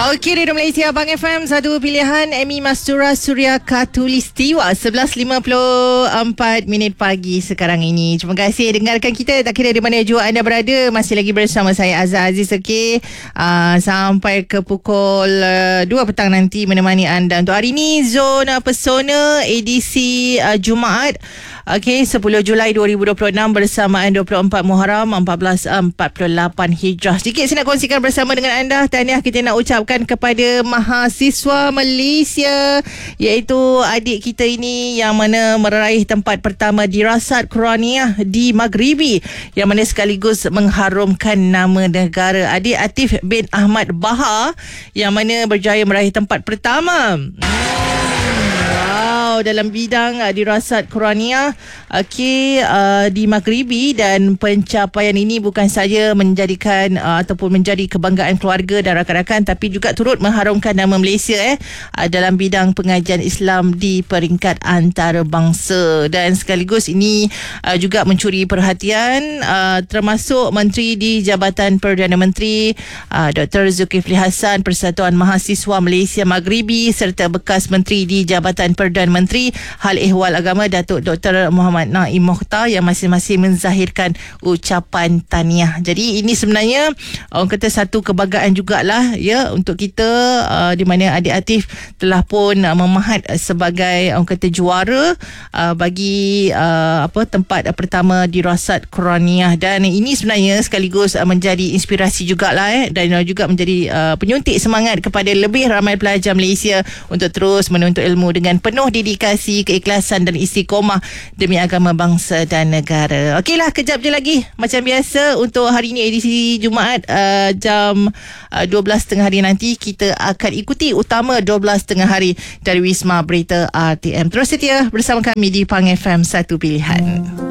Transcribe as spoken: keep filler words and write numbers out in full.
Okey, Radio Malaysia Abang F M, satu pilihan. Amy Mastura Surya Khatulistiwa, sebelas lima puluh empat minit pagi sekarang ini. Terima kasih dengarkan kita, tak kira di mana jua anda berada. Masih lagi bersama saya Azhar Aziz, okey, uh, sampai ke pukul uh, dua petang nanti menemani anda. Untuk hari ini, Zona Pesona edisi uh, Jumaat, okey, sepuluh Julai dua ribu dua puluh enam bersamaan dua puluh empat Muharram empat belas empat puluh lapan Hijrah. Sedikit saya nak kongsikan bersama dengan anda. Tahniah kita nak ucapkan kepada mahasiswa Malaysia, iaitu adik kita ini yang mana meraih tempat pertama dirasat Quraniah di Maghribi, yang mana sekaligus mengharumkan nama negara. Adik Atif bin Ahmad Bahar yang mana berjaya meraih tempat pertama dalam bidang uh, dirasat Quraniah, okey, uh, di Maghribi. Dan pencapaian ini bukan saja menjadikan uh, ataupun menjadi kebanggaan keluarga dan rakan-rakan, tapi juga turut mengharumkan nama Malaysia eh uh, dalam bidang pengajian Islam di peringkat antarabangsa. Dan sekaligus ini uh, juga mencuri perhatian uh, termasuk Menteri di Jabatan Perdana Menteri uh, Doktor Zulkifli Hasan, Persatuan Mahasiswa Malaysia Maghribi, serta bekas Menteri di Jabatan Perdana Menteri Hal Ehwal Agama Datuk Doktor Muhammad Naim Mokhtar, yang masing-masing menzahirkan ucapan tahniah. Jadi ini sebenarnya orang kata satu kebanggaan jugalah ya untuk kita, uh, di mana adik Atif telah pun uh, memahat sebagai orang kata juara uh, bagi uh, apa tempat uh, pertama dirasat Quraniah. Dan ini sebenarnya sekaligus uh, menjadi inspirasi jugalah eh dan uh, juga menjadi uh, penyuntik semangat kepada lebih ramai pelajar Malaysia untuk terus menuntut ilmu dengan penuh dedikasi, keikhlasan dan istiqomah demi agama, bangsa dan negara. Okeylah, kejap je lagi macam biasa untuk hari ini edisi Jumaat uh, jam uh, dua belas tengah hari nanti kita akan ikuti utama dua belas tengah hari dari Wisma Berita R T M. Terus setia bersama kami di Pang F M, satu pilihan.